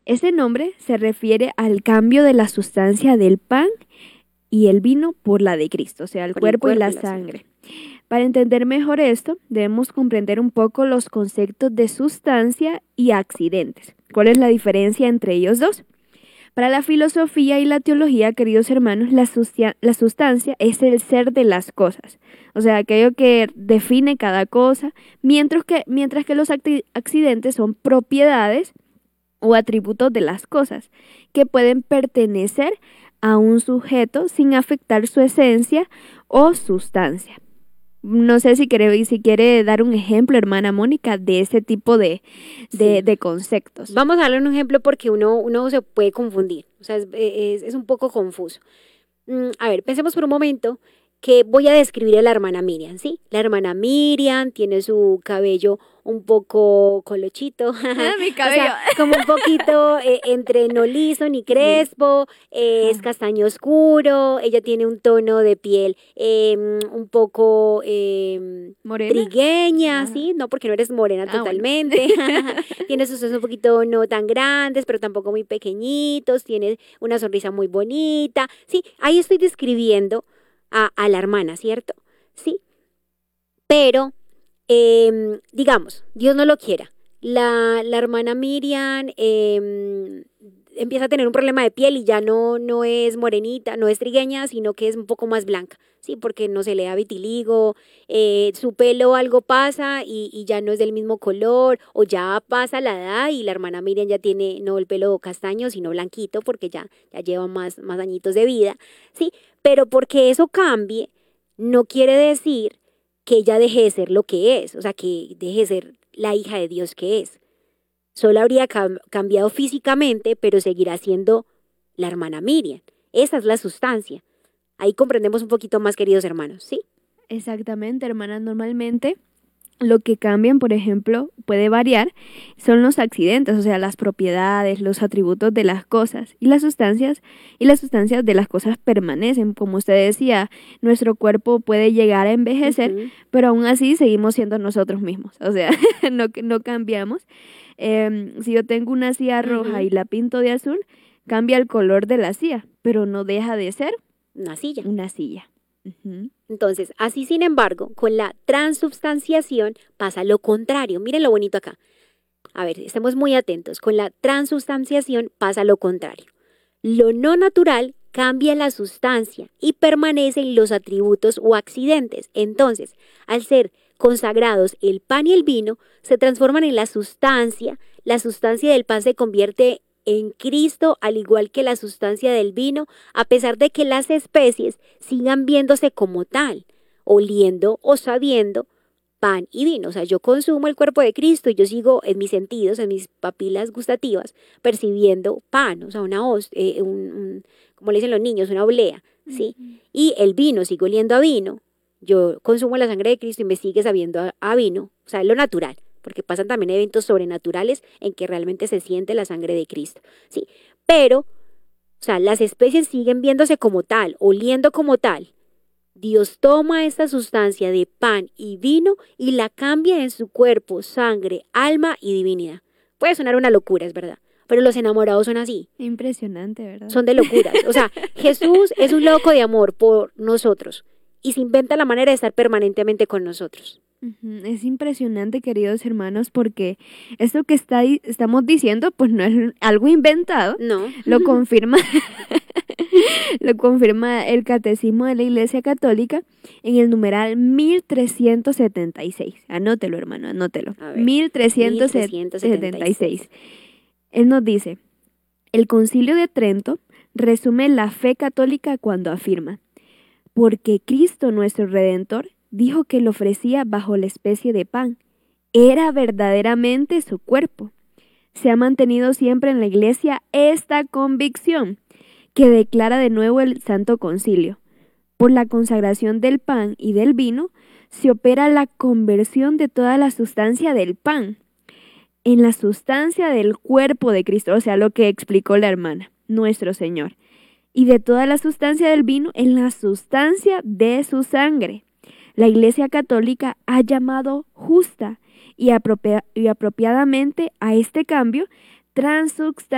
Este nombre se refiere al cambio de la sustancia del pan y el vino por la de Cristo, o sea, el cuerpo y la sangre. Para entender mejor esto, debemos comprender un poco los conceptos de sustancia y accidentes. ¿Cuál es la diferencia entre ellos dos? Para la filosofía y la teología, queridos hermanos, la sustancia es el ser de las cosas, o sea, aquello que define cada cosa, mientras que los accidentes son propiedades o atributos de las cosas que pueden pertenecer a un sujeto sin afectar su esencia o sustancia. No sé si quiere dar un ejemplo, hermana Mónica, de ese tipo de conceptos. Vamos a darle un ejemplo porque uno se puede confundir, o sea, es un poco confuso. A ver, pensemos por un momento que voy a describir a la hermana Miriam, ¿sí? La hermana Miriam tiene su cabello un poco colochito, Mi cabello. O sea, como un poquito entre no liso ni crespo, es castaño oscuro, ella tiene un tono de piel un poco ¿Morena? trigueña, ¿sí? No, porque no eres morena totalmente, bueno. Tiene sus ojos un poquito no tan grandes, pero tampoco muy pequeñitos, tiene una sonrisa muy bonita, ¿sí? Ahí estoy describiendo a la hermana, ¿cierto? Sí, pero digamos, Dios no lo quiera, la hermana Miriam empieza a tener un problema de piel y ya no es morenita, no es trigueña, sino que es un poco más blanca, sí, porque no se le da vitiligo, su pelo algo pasa y ya no es del mismo color, o ya pasa la edad y la hermana Miriam ya tiene no el pelo castaño, sino blanquito, porque ya lleva más añitos de vida, sí, pero porque eso cambie, no quiere decir que ella deje de ser lo que es, o sea, que deje de ser la hija de Dios que es. Solo habría cambiado físicamente, pero seguirá siendo la hermana Miriam. Esa es la sustancia. Ahí comprendemos un poquito más, queridos hermanos, ¿sí? Exactamente, hermana. Normalmente lo que cambian, por ejemplo, puede variar, son los accidentes, o sea, las propiedades, los atributos de las cosas y las sustancias de las cosas permanecen. Como usted decía, nuestro cuerpo puede llegar a envejecer, pero aún así seguimos siendo nosotros mismos, o sea, no cambiamos. Si yo tengo una silla roja y la pinto de azul, cambia el color de la silla, pero no deja de ser una silla. Entonces, así sin embargo, con la transubstanciación pasa lo contrario. Miren lo bonito acá. A ver, estemos muy atentos. Con la transubstanciación pasa lo contrario. Lo no natural cambia la sustancia y permanecen los atributos o accidentes. Entonces, al ser consagrados el pan y el vino, se transforman en la sustancia del pan se convierte en Cristo, al igual que la sustancia del vino, a pesar de que las especies sigan viéndose como tal, oliendo o sabiendo pan y vino. O sea, yo consumo el cuerpo de Cristo y yo sigo en mis sentidos, en mis papilas gustativas, percibiendo pan, o sea, como le dicen los niños, una oblea, ¿sí? Y el vino, sigo oliendo a vino. Yo consumo la sangre de Cristo y me sigue sabiendo a vino, o sea, es lo natural, porque pasan también eventos sobrenaturales en que realmente se siente la sangre de Cristo, ¿sí? Pero, o sea, las especies siguen viéndose como tal, oliendo como tal. Dios toma esta sustancia de pan y vino y la cambia en su cuerpo, sangre, alma y divinidad. Puede sonar una locura, es verdad, pero los enamorados son así. Impresionante, ¿verdad? Son de locuras. O sea, Jesús es un loco de amor por nosotros y se inventa la manera de estar permanentemente con nosotros. Es impresionante, queridos hermanos, porque esto que estamos diciendo, pues no es algo inventado. No. Lo confirma el Catecismo de la Iglesia Católica en el numeral 1376. Anótelo, hermano, anótelo. 1376. Él nos dice: el Concilio de Trento resume la fe católica cuando afirma: porque Cristo nuestro Redentor dijo que lo ofrecía bajo la especie de pan. Era verdaderamente su cuerpo. Se ha mantenido siempre en la Iglesia esta convicción que declara de nuevo el Santo Concilio. Por la consagración del pan y del vino se opera la conversión de toda la sustancia del pan en la sustancia del cuerpo de Cristo, o sea, lo que explicó la hermana, nuestro Señor, y de toda la sustancia del vino en la sustancia de su sangre. La Iglesia Católica ha llamado justa y apropiadamente a este cambio